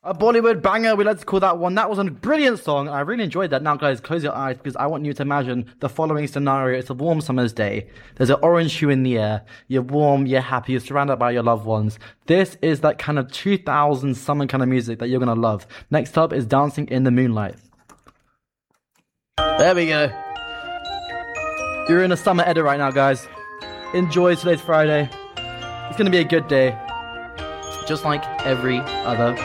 A Bollywood banger, we like to call that one. That was a brilliant song. I really enjoyed that. Now, guys, close your eyes because I want you to imagine the following scenario. It's a warm summer's day. There's an orange hue in the air. You're warm, you're happy, you're surrounded by your loved ones. This is that kind of 2000 summer kind of music that you're going to love. Next up is Dancing in the Moonlight. There we go. You're in a summer edit right now, guys. Enjoy today's Friday. It's going to be a good day. Just like every other